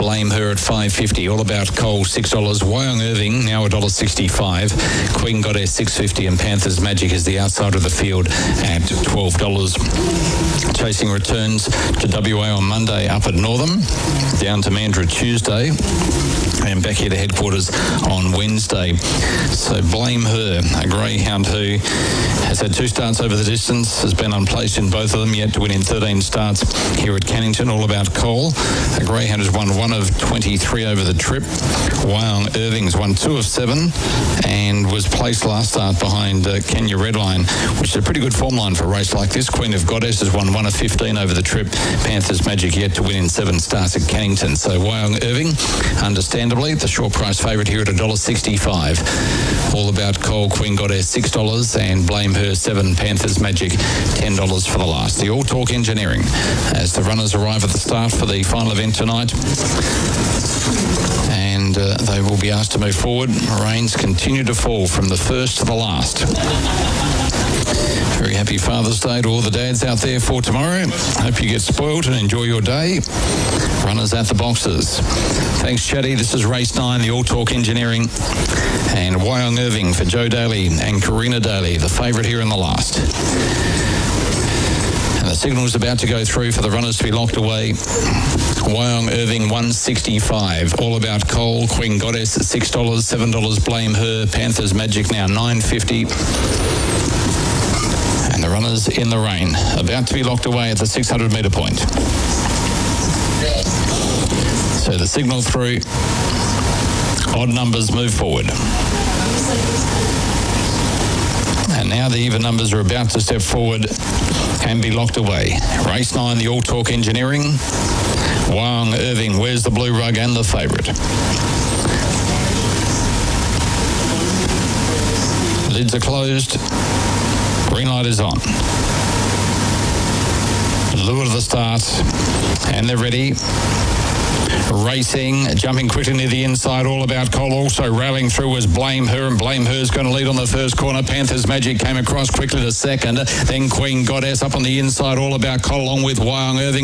Blame Her at $5.50. All About Coal, $6. Wyong Irving, now $1.65. Queen Goddess, $6.50. And Panthers Magic is the outside of the field at $12. Chasing returns to WA on Monday up at Northam, down to Mandurah Tuesday, and back here to headquarters on Wednesday. So Blame Her, a greyhound who has had 2 starts over the distance, has been unplaced in both of them, yet to win in 13 starts here at Cannington. All About Coal, a greyhound has won 1 of 23 over the trip. Wyong Irving's won 2 of 7 and was placed last start behind Kenya Redline, which is a pretty good form line for a race like this. Queen of Goddess has won 1 of 15 over the trip. Panthers Magic yet to win in 7 starts at Cannington. So Wyong Irving, understandably, the short price favourite here at $1.65. All About Coal, Queen Goddess, $6, and Blame Her, 7. Panthers Magic, $10 for the last. The All Talk Engineering, as the runners arrive at the start for the final event tonight. And they will be asked to move forward. Rains continue to fall from the first to the last. Very happy Father's Day to all the dads out there for tomorrow. Hope you get spoiled and enjoy your day. Runners at the boxes. Thanks, Chatty. This is race 9, the All Talk Engineering. And Wyong Irving for Joe Daly and Karina Daly, the favourite here in the last. And the signal is about to go through for the runners to be locked away. Wyong Irving, $1.65. All About Coal, Queen Goddess at $6, $7 Blame Her. Panthers Magic now $9.50. And the runners in the rain, about to be locked away at the 600 metre point. So the signal through, odd numbers move forward. And now the even numbers are about to step forward and be locked away. Race 9, the All Talk Engineering. Wyong Irving, Where's the Blue Rug, and the favourite. Lids are closed. Green light is on. Lure to the start, and they're ready. Racing, jumping quickly near the inside. All About Coal also rallying through was Blame Her, and Blame Her's going to lead on the first corner. Panthers Magic came across quickly to second, then Queen Goddess up on the inside. All About Coal along with Wyong Irving.